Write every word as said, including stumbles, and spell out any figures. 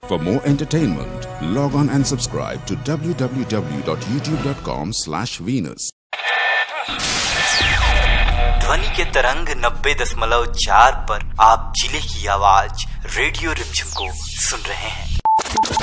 For more entertainment, log on and subscribe to w w w dot youtube dot com slash Venus. ध्वनि के तरंग नब्बे दशमलव चार पर आप जिले की आवाज रेडियो रिमझिम को सुन रहे हैं।